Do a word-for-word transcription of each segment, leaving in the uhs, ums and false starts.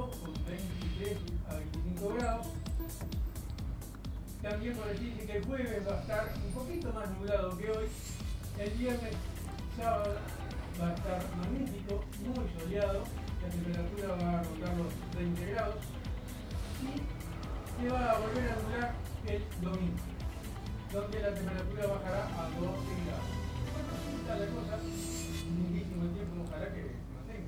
domingo con veintitrés a veinticinco grados. También por decir que el jueves va a estar un poquito más nublado que hoy. El viernes, sábado, va a estar magnífico, muy soleado. La temperatura va a rondar los veinte grados. Y se va a volver a nublar el domingo, donde la temperatura bajará a doce grados. Bueno, así está la cosa. Lindísimo el tiempo, ojalá que mantenga.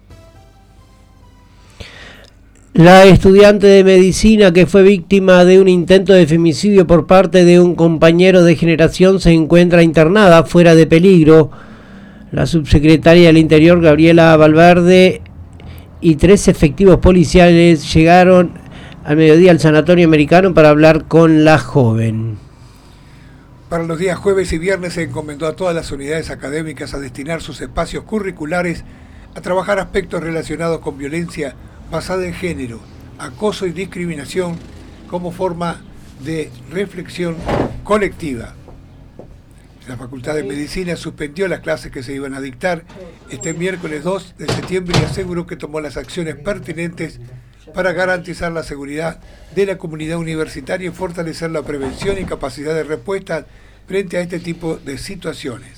La estudiante de medicina que fue víctima de un intento de femicidio por parte de un compañero de generación se encuentra internada fuera de peligro. La subsecretaria del Interior, Gabriela Valverde, y tres efectivos policiales llegaron al mediodía al Sanatorio Americano para hablar con la joven. Para los días jueves y viernes se encomendó a todas las unidades académicas a destinar sus espacios curriculares a trabajar aspectos relacionados con violencia basada en género, acoso y discriminación como forma de reflexión colectiva. La Facultad de Medicina suspendió las clases que se iban a dictar este miércoles dos de septiembre y aseguró que tomó las acciones pertinentes para garantizar la seguridad de la comunidad universitaria y fortalecer la prevención y capacidad de respuesta frente a este tipo de situaciones.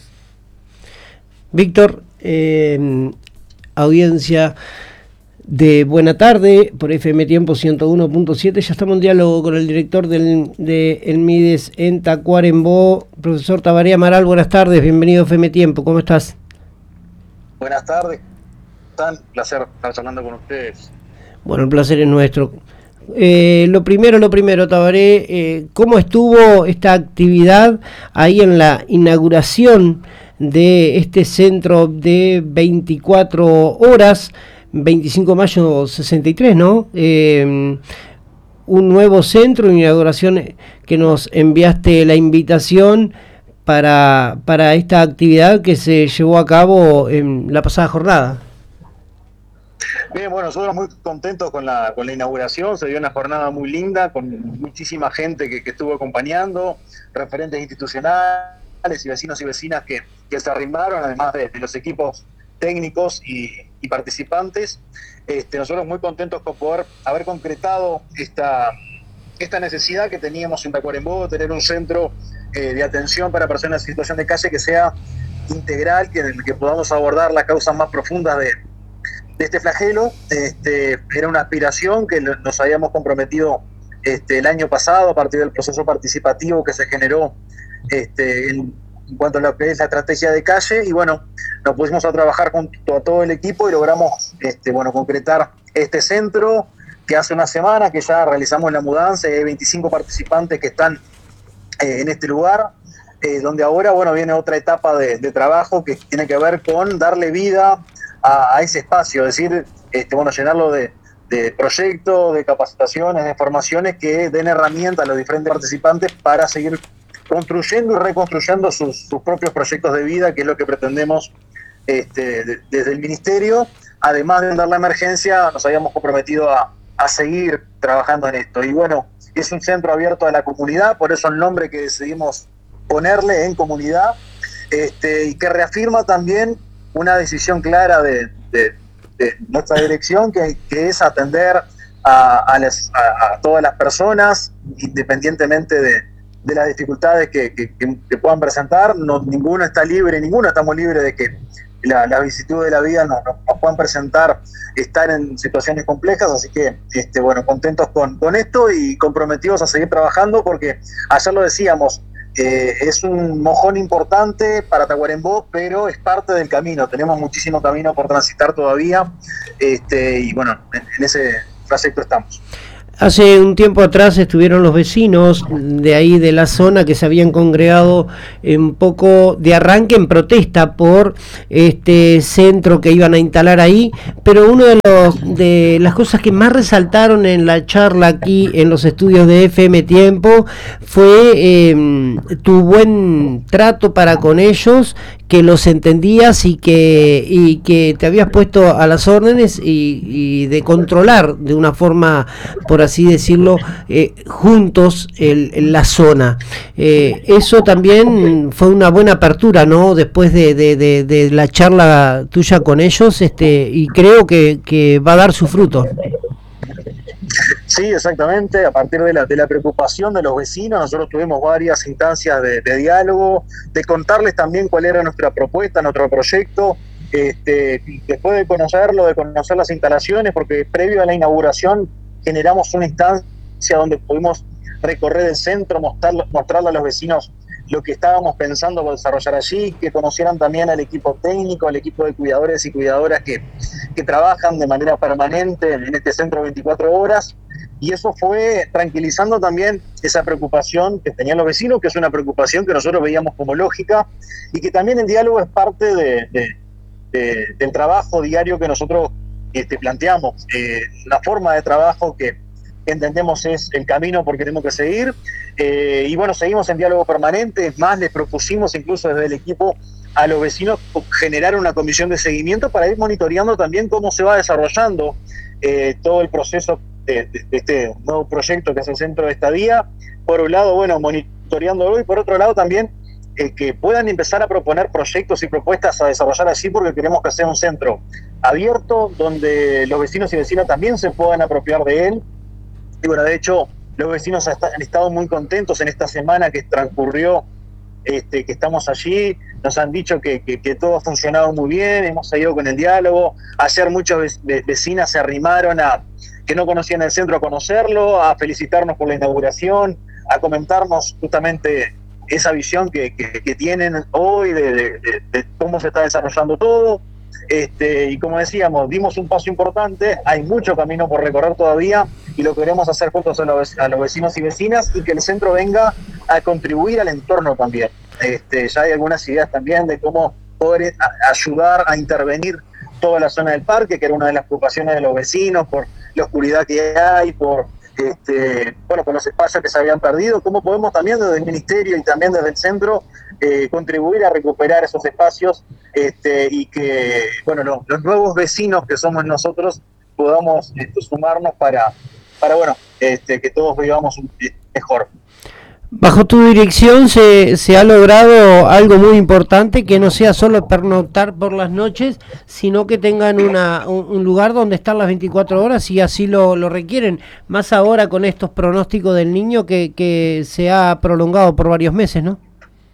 Víctor, eh, audiencia de Buena Tarde por F M Tiempo ciento uno punto siete. Ya estamos en diálogo con el director del, de el MIDES en Tacuarembó, profesor Tabaré Amaral. Buenas tardes, bienvenido a F M Tiempo, ¿cómo estás? Buenas tardes, tan placer estar charlando con ustedes. Bueno, el placer es nuestro. Eh, lo primero, lo primero, Tabaré, eh, ¿cómo estuvo esta actividad ahí en la inauguración de este centro de veinticuatro horas? veinticinco de mayo sesenta y tres, ¿no? Eh, un nuevo centro, una inauguración que nos enviaste la invitación para, para esta actividad que se llevó a cabo en la pasada jornada. Bien, bueno, nosotros muy contentos con la, con la inauguración. Se dio una jornada muy linda, con muchísima gente que, que estuvo acompañando, referentes institucionales y vecinos y vecinas que, que se arrimaron, además de, de los equipos técnicos y, y participantes. Este, nosotros muy contentos con poder haber concretado esta, esta necesidad que teníamos en Tacuarembó, tener un centro eh, de atención para personas en situación de calle que sea integral, que en el que podamos abordar las causas más profundas de, de este flagelo. Este, era una aspiración que nos habíamos comprometido este, el año pasado a partir del proceso participativo que se generó este, en, en cuanto a lo que es la estrategia de calle, y bueno, nos pusimos a trabajar junto a todo el equipo y logramos este, bueno, concretar este centro, que hace una semana que ya realizamos la mudanza y hay veinticinco participantes que están eh, en este lugar, eh, donde ahora bueno, viene otra etapa de, de trabajo que tiene que ver con darle vida a, a ese espacio, es decir, este, bueno, llenarlo de, de proyectos, de capacitaciones, de formaciones que den herramientas a los diferentes participantes para seguir construyendo y reconstruyendo sus, sus propios proyectos de vida, que es lo que pretendemos este, de, desde el Ministerio. Además de andar la emergencia, nos habíamos comprometido a, a seguir trabajando en esto. Y bueno, es un centro abierto a la comunidad, por eso el nombre que decidimos ponerle, En Comunidad, este, y que reafirma también una decisión clara de, de, de nuestra dirección, que, que es atender a, a, las, a, a todas las personas, independientemente de de las dificultades que, que, que puedan presentar. No, ninguno está libre, ninguno estamos libres de que la, la vicisitud de la vida nos, nos puedan presentar estar en situaciones complejas, así que este, bueno, contentos con, con esto y comprometidos a seguir trabajando, porque ayer lo decíamos, eh, es un mojón importante para Tacuarembó, pero es parte del camino, tenemos muchísimo camino por transitar todavía, este, y bueno, en, en ese trayecto estamos. Hace un tiempo atrás estuvieron los vecinos de ahí de la zona que se habían congregado un poco de arranque en protesta por este centro que iban a instalar ahí, pero uno de los de las cosas que más resaltaron en la charla aquí en los estudios de F M Tiempo fue eh, tu buen trato para con ellos, que los entendías y que y que te habías puesto a las órdenes y, y de controlar de una forma, por así decirlo, eh, juntos el, el, la zona. Eh, eso también fue una buena apertura, ¿no? Después de, de, de, de la charla tuya con ellos, este, y creo que, que va a dar su fruto. Sí, exactamente. A partir de la, de la preocupación de los vecinos, nosotros tuvimos varias instancias de, de diálogo, de contarles también cuál era nuestra propuesta, nuestro proyecto. Este, después de conocerlo, de conocer las instalaciones, porque previo a la inauguración generamos una instancia donde pudimos recorrer el centro, mostrarle, mostrarle a los vecinos lo que estábamos pensando desarrollar allí, que conocieran también al equipo técnico, al equipo de cuidadores y cuidadoras que, que trabajan de manera permanente en este centro veinticuatro horas, y eso fue tranquilizando también esa preocupación que tenían los vecinos, que es una preocupación que nosotros veíamos como lógica, y que también el diálogo es parte de, de, de, del trabajo diario que nosotros este, planteamos, eh, la forma de trabajo que entendemos es el camino por que tenemos que seguir, eh, y bueno, seguimos en diálogo permanente. Es más, les propusimos incluso desde el equipo a los vecinos generar una comisión de seguimiento para ir monitoreando también cómo se va desarrollando eh, todo el proceso de, de, de este nuevo proyecto que es el centro de estadía. Por un lado, bueno, monitoreándolo, y por otro lado también eh, que puedan empezar a proponer proyectos y propuestas a desarrollar así, porque queremos que sea un centro abierto donde los vecinos y vecinas también se puedan apropiar de él. Y bueno, de hecho, los vecinos han estado muy contentos en esta semana que transcurrió, este, que estamos allí. Nos han dicho que, que, que todo ha funcionado muy bien, hemos seguido con el diálogo. Ayer muchas vecinas se arrimaron a que no conocían el centro a conocerlo, a felicitarnos por la inauguración, a comentarnos justamente esa visión que, que, que tienen hoy de, de, de, de cómo se está desarrollando todo. Este, y como decíamos, dimos un paso importante, hay mucho camino por recorrer todavía, y lo queremos hacer juntos a los, a los vecinos y vecinas, y que el centro venga a contribuir al entorno también. Este, ya hay algunas ideas también de cómo poder a, ayudar a intervenir toda la zona del parque, que era una de las preocupaciones de los vecinos, por la oscuridad que hay, por este, bueno, por los espacios que se habían perdido. Cómo podemos también desde el ministerio y también desde el centro eh, contribuir a recuperar esos espacios, este, y que bueno, los, los nuevos vecinos que somos nosotros podamos este, sumarnos para, para bueno, este, que todos vivamos mejor. Bajo tu dirección se, se ha logrado algo muy importante, que no sea solo pernoctar por las noches, sino que tengan una, un, un lugar donde estar las veinticuatro horas, y así lo, lo requieren, más ahora con estos pronósticos del niño que, que se ha prolongado por varios meses, ¿no?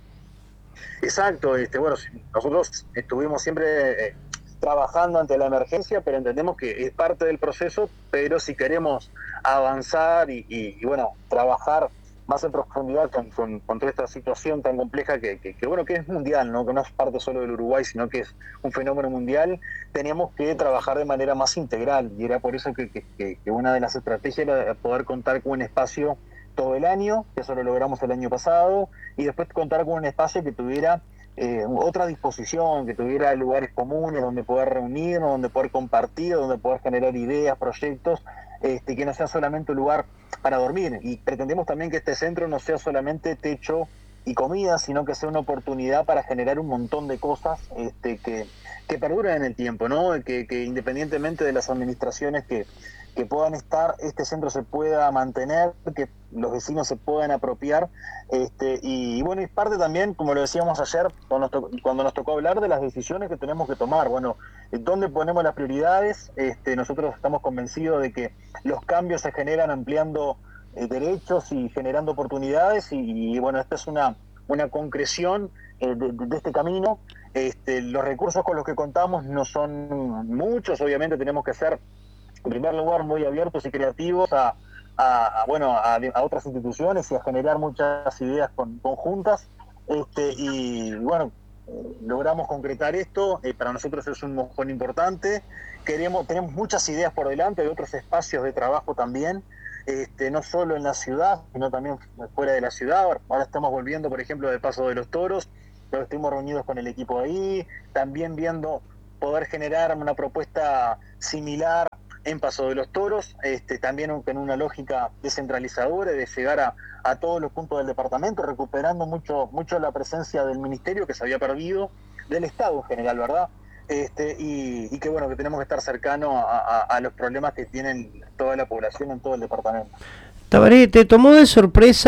Exacto, este, bueno, nosotros estuvimos siempre eh, trabajando ante la emergencia, pero entendemos que es parte del proceso. Pero si queremos avanzar y, y, y bueno, trabajar más en profundidad con, con, con toda esta situación tan compleja que, que, que bueno, que es mundial, ¿no? Que no es parte solo del Uruguay, sino que es un fenómeno mundial, teníamos que trabajar de manera más integral, y era por eso que, que, que, que una de las estrategias era poder contar con un espacio todo el año, que eso lo logramos el año pasado, y después contar con un espacio que tuviera eh, otra disposición, que tuviera lugares comunes donde poder reunirnos, donde poder compartir, donde poder generar ideas, proyectos, este, que no sea solamente un lugar para dormir. Y pretendemos también que este centro no sea solamente techo y comida, sino que sea una oportunidad para generar un montón de cosas este, que, que perduren en el tiempo, ¿no? Que, que independientemente de las administraciones que, que puedan estar, este centro se pueda mantener, que los vecinos se puedan apropiar, este, y, y bueno, es parte también, como lo decíamos ayer, cuando nos, tocó, cuando nos tocó hablar de las decisiones que tenemos que tomar. Bueno, ¿dónde ponemos las prioridades? Este, nosotros estamos convencidos de que los cambios se generan ampliando eh, derechos y generando oportunidades, y, y bueno, esta es una, una concreción eh, de, de este camino. Este, los recursos con los que contamos no son muchos, obviamente tenemos que ser, en primer lugar, muy abiertos y creativos a, a, a bueno, a, a otras instituciones y a generar muchas ideas con, conjuntas, este, y bueno, logramos concretar esto. Eh, para nosotros es un mojón importante. Queremos, tenemos muchas ideas por delante, hay otros espacios de trabajo también, este, no solo en la ciudad, sino también fuera de la ciudad. Ahora estamos volviendo, por ejemplo, del Paso de los Toros, pero estuvimos reunidos con el equipo ahí, también viendo poder generar una propuesta similar en Paso de los Toros, este, también en una lógica descentralizadora de llegar a, a todos los puntos del departamento, recuperando mucho, mucho la presencia del ministerio que se había perdido, del Estado en general, ¿verdad? Este, y, y que bueno, que tenemos que estar cercanos a, a, a los problemas que tienen toda la población en todo el departamento. Tabaré, ¿te tomó de sorpresa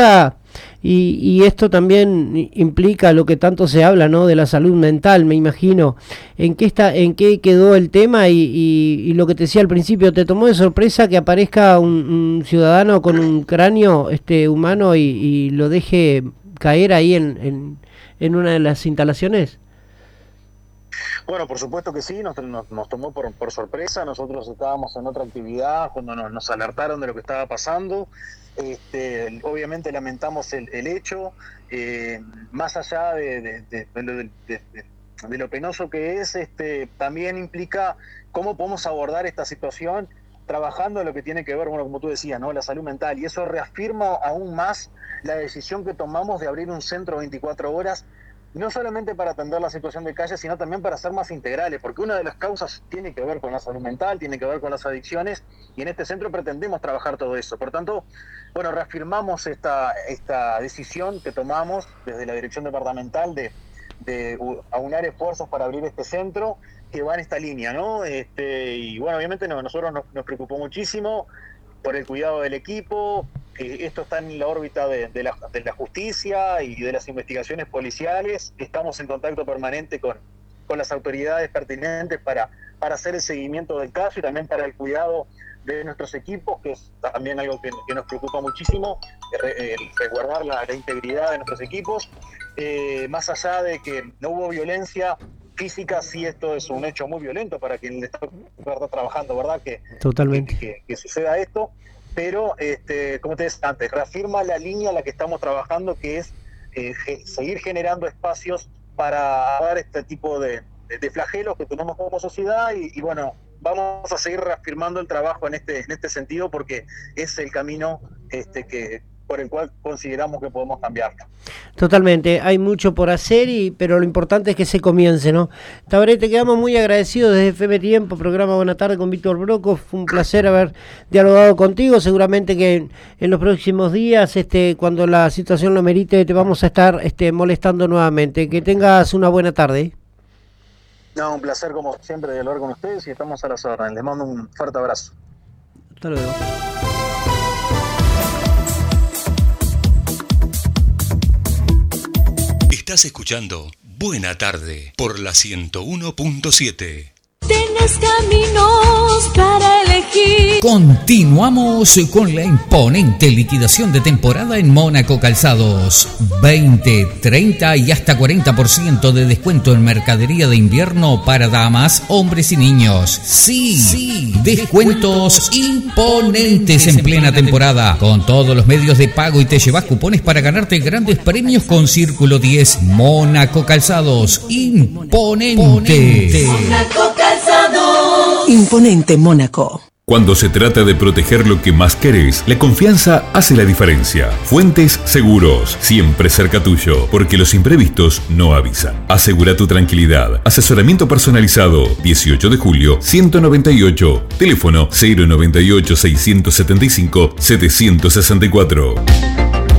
Y, y esto también implica lo que tanto se habla, ¿no? De la salud mental, me imagino. ¿En qué está, en qué quedó el tema? Y, y, y lo que te decía al principio, ¿te tomó de sorpresa que aparezca un, un ciudadano con un cráneo este humano y, y lo deje caer ahí en, en, en una de las instalaciones? Bueno, por supuesto que sí, nos, nos, nos tomó por, por sorpresa. Nosotros estábamos en otra actividad cuando nos, nos alertaron de lo que estaba pasando. Este, obviamente lamentamos el, el hecho, eh, más allá de, de, de, de, de, de, de lo penoso que es, este, también implica cómo podemos abordar esta situación trabajando en lo que tiene que ver, bueno, como tú decías, ¿no? La salud mental, y eso reafirma aún más la decisión que tomamos de abrir un centro veinticuatro horas, no solamente para atender la situación de calle, sino también para ser más integrales, porque una de las causas tiene que ver con la salud mental, tiene que ver con las adicciones, y en este centro pretendemos trabajar todo eso. Por tanto, bueno, reafirmamos esta, esta decisión que tomamos desde la dirección departamental de, de aunar esfuerzos para abrir este centro, que va en esta línea, ¿no? Este, y bueno, obviamente no, nosotros nos, nos preocupó muchísimo por el cuidado del equipo. Esto está en la órbita de, de, la, de la justicia y de las investigaciones policiales. Estamos en contacto permanente con, con las autoridades pertinentes para, para hacer el seguimiento del caso y también para el cuidado de nuestros equipos, que es también algo que, que nos preocupa muchísimo, el resguardar la, la integridad de nuestros equipos. Eh, más allá de que no hubo violencia física, sí, esto es un hecho muy violento para quien está trabajando, ¿verdad? Que, Totalmente. Que, que, que suceda esto. Pero, este, como te decía antes, reafirma la línea a la que estamos trabajando, que es eh, ge- seguir generando espacios para dar este tipo de, de, de flagelos que tenemos como sociedad y, y bueno, vamos a seguir reafirmando el trabajo en este en este sentido porque es el camino este que por el cual consideramos que podemos cambiarlo. Totalmente, hay mucho por hacer, y pero lo importante es que se comience, ¿no? Tabaré, te quedamos muy agradecidos desde F M Tiempo, programa Buena Tarde con Víctor Broco. Fue un placer haber dialogado contigo. Seguramente que en, en los próximos días, este, cuando la situación lo merite, te vamos a estar este, molestando nuevamente. Que tengas una buena tarde. No, un placer como siempre dialogar con ustedes y estamos a las órdenes. Les mando un fuerte abrazo. Hasta luego. Estás escuchando Buena Tarde por la ciento uno punto siete. Tienes caminos para elegir. Continuamos con la imponente liquidación de temporada en Mónaco Calzados. veinte, treinta y hasta cuarenta por ciento de descuento en mercadería de invierno para damas, hombres y niños. Sí, sí, descuentos imponentes en plena temporada. Con todos los medios de pago y te llevas cupones para ganarte grandes premios con Círculo diez. Mónaco Calzados, imponente. Mónaco Calzados. Imponente Mónaco. Cuando se trata de proteger lo que más querés, la confianza hace la diferencia. Fuentes Seguros, siempre cerca tuyo, porque los imprevistos no avisan. Asegura tu tranquilidad. Asesoramiento personalizado, dieciocho de julio, ciento noventa y ocho. Teléfono cero noventa y ocho, seiscientos setenta y cinco, setecientos sesenta y cuatro.